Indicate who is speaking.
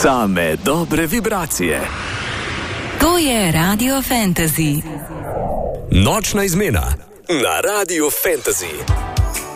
Speaker 1: Same dobre vibracije.
Speaker 2: To je Radio Fantasy.
Speaker 3: Nočna izmena na Radio Fantasy.